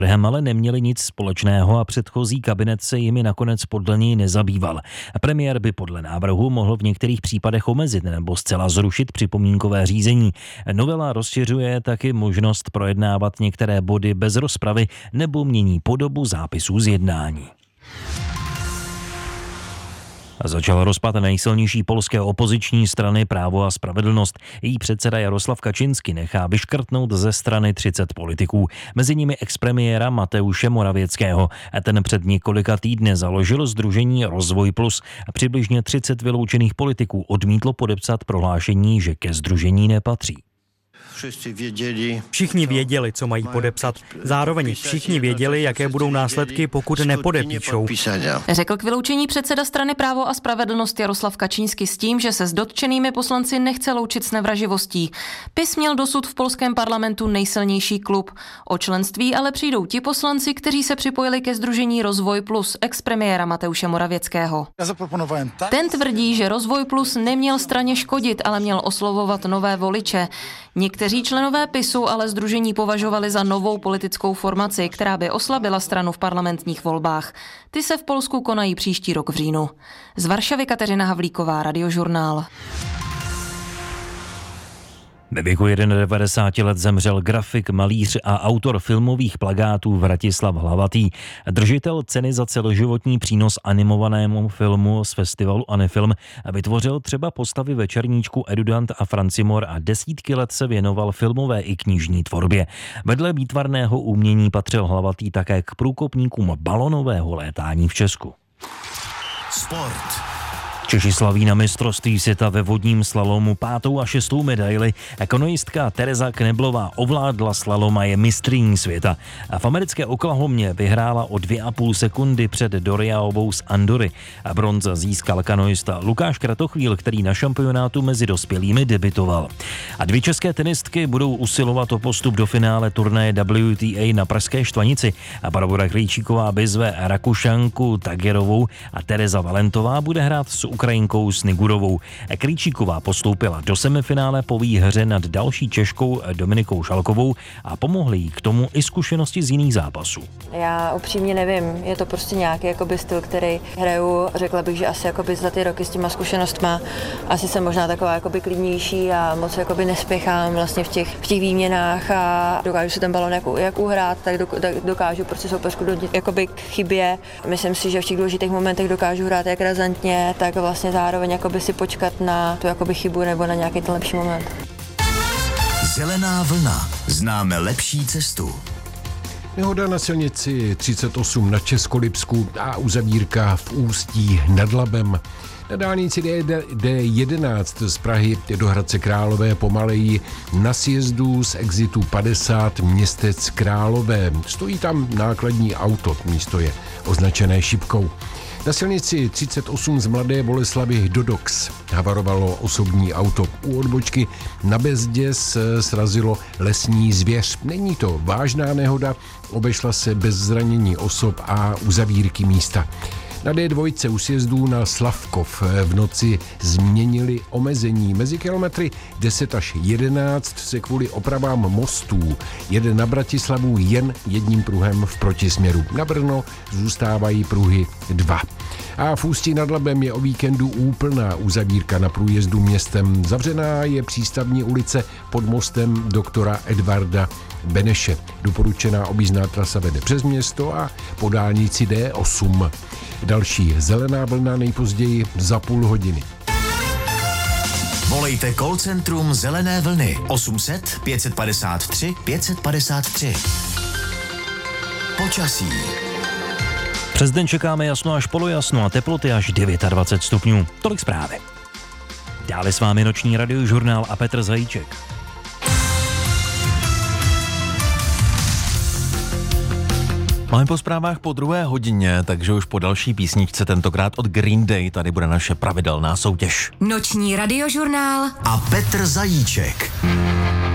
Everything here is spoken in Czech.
návrhem ale neměli nic společného a předchozí kabinet se jimi nakonec podle něj nezabýval. Premiér by podle návrhu mohl v některých případech omezit nebo zcela zrušit připomínkové řízení. Novela rozšiřuje taky možnost projednávat některé body bez rozpravy nebo mění podobu zápisů z jednání. Začal rozpad nejsilnější polské opoziční strany Právo a spravedlnost. Její předseda Jaroslav Kaczyński nechá vyškrtnout ze strany 30 politiků, mezi nimi expremiéra Mateusze Morawieckého. Ten před několika týdny založil sdružení Rozvoj Plus. Přibližně 30 vyloučených politiků odmítlo podepsat prohlášení, že ke sdružení nepatří. Všichni věděli, co mají podepsat. Zároveň všichni věděli, jaké budou následky, pokud nepodepíšou. Řekl k vyloučení předseda strany Právo a spravedlnost Jaroslav Kaczyński s tím, že se s dotčenými poslanci nechce loučit s nevraživostí. PiS měl dosud v polském parlamentu nejsilnější klub. O členství ale přijdou ti poslanci, kteří se připojili ke sdružení Rozvoj Plus expremiéra Mateusze Morawieckého. Ten tvrdí, že Rozvoj Plus neměl straně škodit, ale měl oslovovat nové voliče. Někteří členové PiSu ale sdružení považovali za novou politickou formaci, která by oslabila stranu v parlamentních volbách. Ty se v Polsku konají příští rok v říjnu. Z Varšavy Kateřina Havlíková, Radiožurnál. Ve věku 91 let zemřel grafik, malíř a autor filmových plakátů Vratislav Hlavatý. Držitel ceny za celoživotní přínos animovanému filmu z festivalu Anifilm vytvořil třeba postavy Večerníčku, Edudant a Francimor a desítky let se věnoval filmové i knižní tvorbě. Vedle výtvarného umění patřil Hlavatý také k průkopníkům balonového létání v Česku. Sport. Češi slaví na mistrovství světa ve vodním slalomu 5. a 6. medaili. Kanoistka Tereza Kneblová ovládla slalom a je mistryní světa. A v americké Oklahomě vyhrála o 2,5 sekundy před Doriaovou z Andory. A bronz získal kanoista Lukáš Kratochvíl, který na šampionátu mezi dospělými debitoval. A 2 české tenistky budou usilovat o postup do finále turnaje WTA na pražské Štvanici. A Barbora Krejčíková vyzve Rakušanku Tagerovou a Tereza Valentová bude hrát s Ukrajinkou Snigurovou. Krejčíková postoupila do semifinále po výhře nad další Češkou Dominikou Šalkovou a pomohly jí k tomu i zkušenosti z jiných zápasů. Já upřímně nevím, je to prostě nějaký styl, který hraju, řekla bych, že asi za ty roky s těma zkušenostma. Asi jsem možná taková klidnější a moc nespěchám vlastně v těch výměnách a dokážu si ten balon jak uhrát, tak dokážu prostě soupeřku k chybě. Myslím si, že v těch důležitých momentech dokážu hrát jak razantně, tak vlastně zároveň si počkat na tu chybu nebo na nějaký ten lepší moment. Zelená vlna. Známe lepší cestu. Nehoda na silnici 38 na Českolipsku a uzavírka v Ústí nad Labem. Na dálnici D11 z Prahy do Hradce Králové pomalejí na sjezdu z exitu 50 Městec Králové. Stojí tam nákladní auto, místo je označené šipkou. Na silnici 38 z Mladé Boleslavi do Dox havarovalo osobní auto. U odbočky na Bezdě srazilo lesní zvěř. Není to vážná nehoda, obešla se bez zranění osob a uzavírky místa. Na D2 u sjezdů na Slavkov v noci změnili omezení. Mezi kilometry 10 až 11 se kvůli opravám mostů jede na Bratislavu jen jedním pruhem v protisměru. Na Brno zůstávají pruhy 2. A v Ústí nad Labem je o víkendu úplná uzavírka na průjezdu městem. Zavřená je přístavní ulice pod mostem doktora Edvarda Beneše. Doporučená objízdná trasa vede přes město a po dálnici D8. Další zelená vlna nejpozději za půl hodiny. Volejte call centrum Zelené vlny 800 553 553. Počasí. Přes den čekáme jasno až polojasno a teploty až 29 stupňů. Tolik zprávy. Dále s vámi noční radiožurnál a Petr Zajíček. Máme po zprávách po 2. hodině, takže už po další písničce, tentokrát od Green Day, tady bude naše pravidelná soutěž. Noční radiožurnál a Petr Zajíček.